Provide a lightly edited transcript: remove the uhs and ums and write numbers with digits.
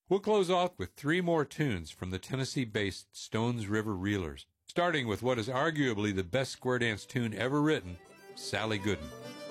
We'll close off with 3 more tunes from the Tennessee-based Stones River Reelers, starting with what is arguably the best square dance tune ever written, Sally Gooden.